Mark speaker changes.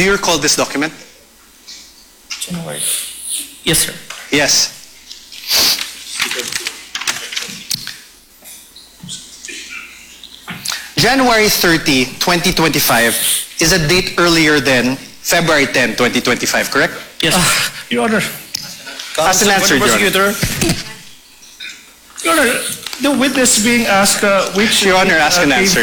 Speaker 1: you recall this document?
Speaker 2: January. Yes, sir.
Speaker 1: Yes. January 30, 2025 is a date earlier than February 10, 2025, correct?
Speaker 2: Yes, sir.
Speaker 3: Your Honor.
Speaker 1: As an answer, Your Honor.
Speaker 3: Prosecutor. Your Honor, the witness being asked which...
Speaker 1: Your Honor, ask an answer.